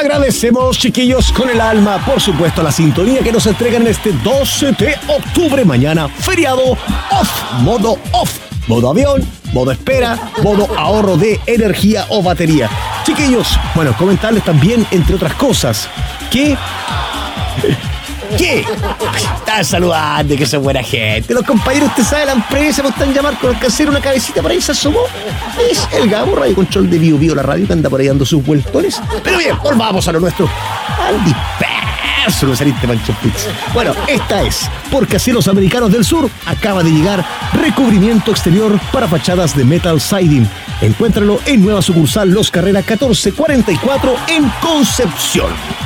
Agradecemos, chiquillos, con el alma, por supuesto, la sintonía que nos entregan este 12 de octubre. Mañana, feriado off. Modo avión, modo espera, modo ahorro de energía o batería. Chiquillos, bueno, comentarles también, entre otras cosas, que... ¿Qué? Están saludando, que son buena gente. Los compañeros, usted sabe, la empresa, pues están llamando con el casero, una cabecita por ahí se asomó. Es el Gabo, radio control de Bio, la radio que anda por ahí dando sus vueltones. Pero bien, volvamos a lo nuestro. Al disperso, no saliste, Pancho Pizza. Bueno, esta es, porque así los americanos del sur acaba de llegar recubrimiento exterior para fachadas de metal siding. Encuéntralo en nueva sucursal Los Carrera 1444 en Concepción.